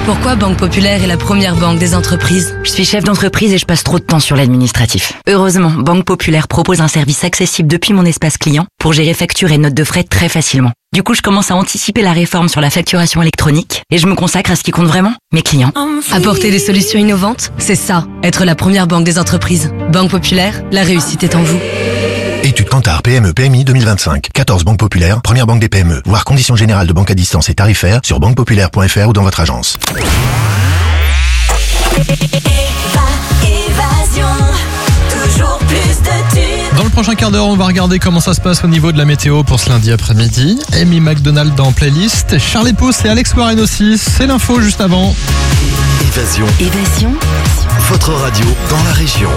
Pourquoi Banque Populaire est la première banque des entreprises? Je suis chef d'entreprise et je passe trop de temps sur l'administratif. Heureusement, Banque Populaire propose un service accessible depuis mon espace client pour gérer factures et notes de frais très facilement. Du coup, je commence à anticiper la réforme sur la facturation électronique et je me consacre à ce qui compte vraiment, mes clients. Apporter des solutions innovantes, c'est ça, être la première banque des entreprises. Banque Populaire, la réussite est en vous. Étude Kantar PME PMI 2025. 14 banques populaires, première banque des PME. Voir conditions générales de banque à distance et tarifaires sur banquepopulaire.fr ou dans votre agence. Dans le prochain quart d'heure, on va regarder comment ça se passe au niveau de la météo pour ce lundi après-midi. Amy McDonald dans Playlist, Charlie Pouce et Alex Warren aussi. C'est l'info juste avant. Évasion. Votre radio dans la région.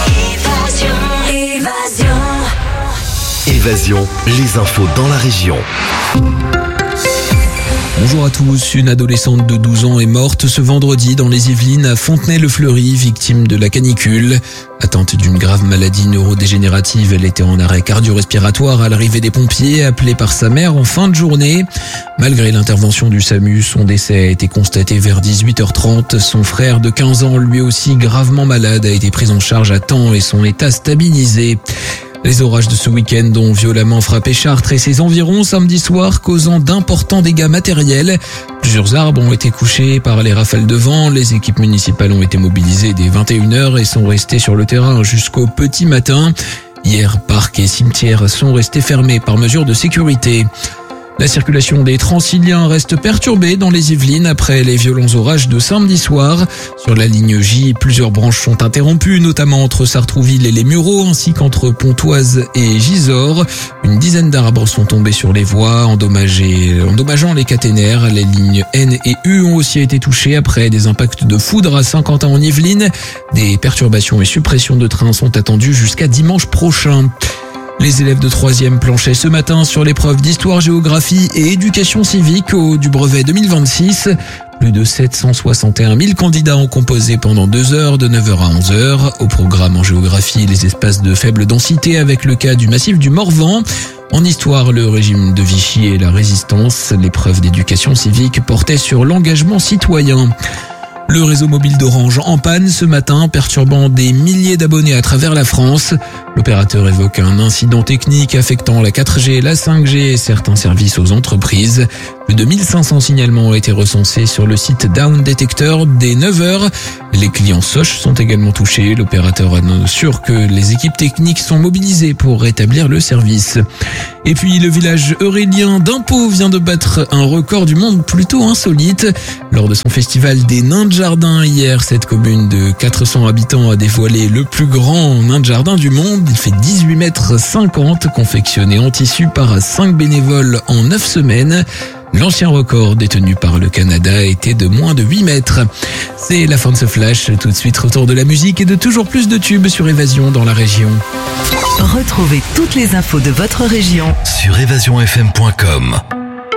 Évasion, les infos dans la région. Bonjour à tous, une adolescente de 12 ans est morte ce vendredi dans les Yvelines à Fontenay-le-Fleury, victime de la canicule. Atteinte d'une grave maladie neurodégénérative, elle était en arrêt cardio-respiratoire à l'arrivée des pompiers, appelée par sa mère en fin de journée. Malgré l'intervention du SAMU, son décès a été constaté vers 18h30. Son frère de 15 ans, lui aussi gravement malade, a été pris en charge à temps et son état stabilisé. Les orages de ce week-end ont violemment frappé Chartres et ses environs samedi soir, causant d'importants dégâts matériels. Plusieurs arbres ont été couchés par les rafales de vent. Les équipes municipales ont été mobilisées dès 21h et sont restées sur le terrain jusqu'au petit matin. Hier, parcs et cimetières sont restés fermés par mesure de sécurité. La circulation des Transiliens reste perturbée dans les Yvelines après les violents orages de samedi soir. Sur la ligne J, plusieurs branches sont interrompues, notamment entre Sartrouville et les Mureaux, ainsi qu'entre Pontoise et Gisors. Une dizaine d'arbres sont tombés sur les voies, endommageant les caténaires. Les lignes N et U ont aussi été touchées après des impacts de foudre à Saint-Quentin en Yvelines. Des perturbations et suppressions de trains sont attendues jusqu'à dimanche prochain. Les élèves de 3e planchaient ce matin sur l'épreuve d'histoire, géographie et éducation civique du brevet 2026. Plus de 761 000 candidats ont composé pendant 2 heures, de 9h à 11h. Au programme en géographie, les espaces de faible densité avec le cas du massif du Morvan. En histoire, le régime de Vichy et la résistance. L'épreuve d'éducation civique portait sur l'engagement citoyen. Le réseau mobile d'Orange en panne ce matin, perturbant des milliers d'abonnés à travers la France. L'opérateur évoque un incident technique affectant la 4G, la 5G et certains services aux entreprises. Plus de 1500 signalements ont été recensés sur le site Down Detector dès 9h. Les clients Soch sont également touchés. L'opérateur assure que les équipes techniques sont mobilisées pour rétablir le service. Et puis le village eurélien d'Impau vient de battre un record du monde plutôt insolite. Lors de son festival des nains de jardin hier, cette commune de 400 habitants a dévoilé le plus grand nain de jardin du monde. Il fait 18,50 mètres, confectionné en tissu par 5 bénévoles en 9 semaines. L'ancien record détenu par le Canada était de moins de 8 mètres. C'est la fin de ce flash. Tout de suite, retour de la musique et de toujours plus de tubes sur Évasion dans la région. Retrouvez toutes les infos de votre région sur évasionfm.com.